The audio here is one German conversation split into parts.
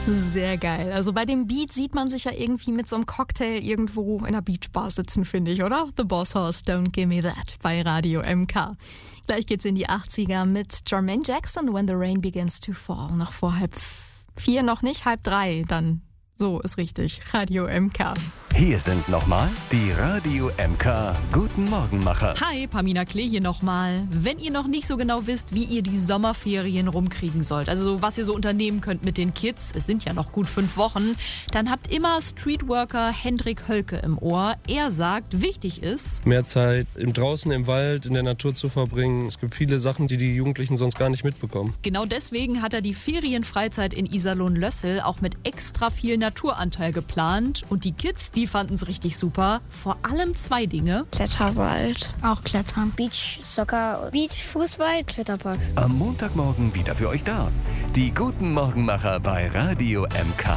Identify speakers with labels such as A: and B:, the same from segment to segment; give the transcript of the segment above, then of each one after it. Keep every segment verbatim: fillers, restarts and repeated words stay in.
A: Sehr geil. Also bei dem Beat sieht man sich ja irgendwie mit so einem Cocktail irgendwo in einer Beachbar sitzen, finde ich, oder? The Boss Hoss, Don't Give Me That bei Radio M K. Gleich geht's in die achtziger mit Jermaine Jackson, When the Rain Begins to Fall. Noch vor halb vier, noch nicht, halb drei dann. So ist richtig, Radio M K.
B: Hier sind nochmal die Radio M K Guten Morgenmacher.
C: Hi, Pamina Klee hier nochmal. Wenn ihr noch nicht so genau wisst, wie ihr die Sommerferien rumkriegen sollt, also was ihr so unternehmen könnt mit den Kids, es sind ja noch gut fünf Wochen, dann habt immer Streetworker Hendrik Hölke im Ohr. Er sagt, wichtig ist,
D: mehr Zeit im draußen, im Wald, in der Natur zu verbringen. Es gibt viele Sachen, die die Jugendlichen sonst gar nicht mitbekommen.
C: Genau deswegen hat er die Ferienfreizeit in Iserlohn-Lössel auch mit extra viel Naturanteil geplant. Und die Kids, die fanden es richtig super. Vor allem zwei Dinge.
E: Kletterwald.
F: Auch Klettern.
E: Beach, Soccer, Beach, Fußball, Kletterpark.
B: Am Montagmorgen wieder für euch da. Die Guten Morgenmacher bei Radio M K.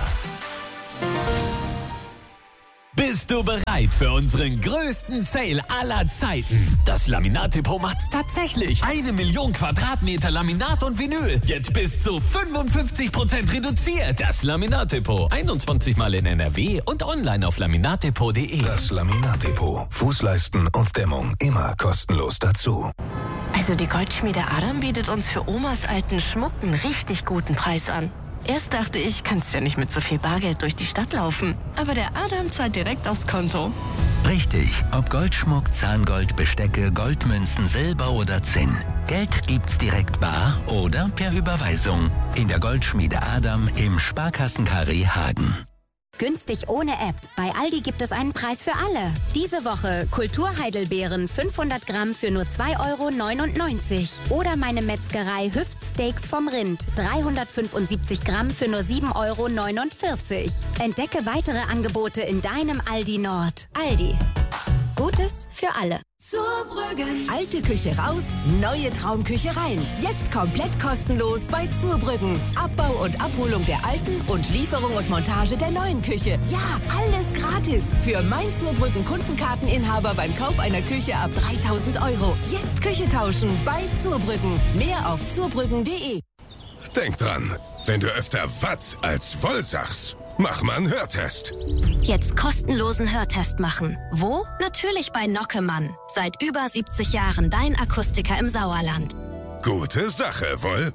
G: Bist du bereit für unseren größten Sale aller Zeiten? Das Laminat Depot macht's tatsächlich. Eine Million Quadratmeter Laminat und Vinyl. Jetzt bis zu fünfundfünfzig Prozent reduziert. Das Laminat Depot. einundzwanzig Mal in N R W und online auf laminatdepot punkt de.
H: Das Laminat Depot. Fußleisten und Dämmung immer kostenlos dazu.
I: Also die Goldschmiede Adam bietet uns für Omas alten Schmuck einen richtig guten Preis an. Erst dachte ich, kannst ja nicht mit so viel Bargeld durch die Stadt laufen. Aber der Adam zahlt direkt aufs Konto.
J: Richtig, ob Goldschmuck, Zahngold, Bestecke, Goldmünzen, Silber oder Zinn. Geld gibt's direkt bar oder per Überweisung. In der Goldschmiede Adam im Sparkassenkarree Hagen.
K: Günstig ohne App. Bei Aldi gibt es einen Preis für alle. Diese Woche Kulturheidelbeeren fünfhundert Gramm für nur zwei Euro neunundneunzig. Oder meine Metzgerei Hüftsteaks vom Rind dreihundertfünfundsiebzig Gramm für nur sieben Euro neunundvierzig. Entdecke weitere Angebote in deinem Aldi Nord. Aldi. Gutes für alle.
L: Zurbrüggen. Alte Küche raus, neue Traumküche rein. Jetzt komplett kostenlos bei Zurbrüggen. Abbau und Abholung der alten und Lieferung und Montage der neuen Küche. Ja, alles gratis. Für mein Zurbrüggen Kundenkarteninhaber beim Kauf einer Küche ab dreitausend Euro. Jetzt Küche tauschen bei Zurbrüggen. Mehr auf zurbrüggen punkt de.
H: Denk dran, wenn du öfter Watt als Woll sagst, mach mal einen Hörtest.
K: Jetzt kostenlosen Hörtest machen. Wo? Natürlich bei Nockemann. Seit über siebzig Jahren dein Akustiker im Sauerland.
H: Gute Sache, wohl?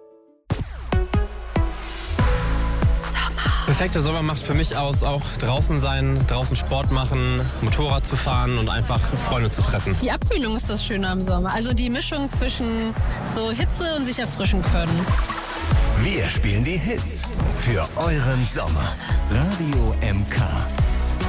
M: Perfekter Sommer macht für mich aus, auch draußen sein, draußen Sport machen, Motorrad zu fahren und einfach Freunde zu treffen.
F: Die Abkühlung ist das Schöne am Sommer. Also die Mischung zwischen so Hitze und sich erfrischen können.
B: Wir spielen die Hits für euren Sommer. Radio